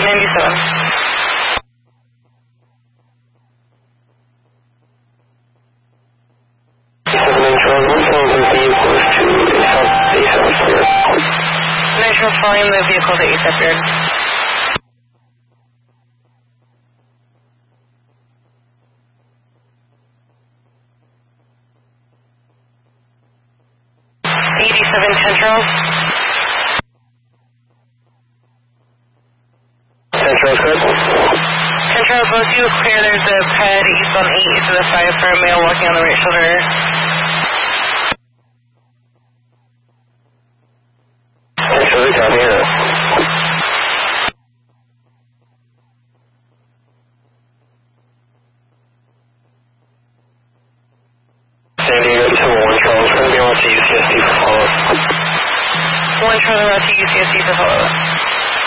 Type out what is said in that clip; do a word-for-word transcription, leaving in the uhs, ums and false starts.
ninety-seven. Nitro following the vehicle to ASAP Yard. eighty-seven Central. Central, good. Central, both you clear. There's a ped east on eight to the five for a male walking on the right shoulder. Central, copy that. San Diego two one Charles, going to be on to U C S D for follow-up. One Charlie route to U C S D for follow-up.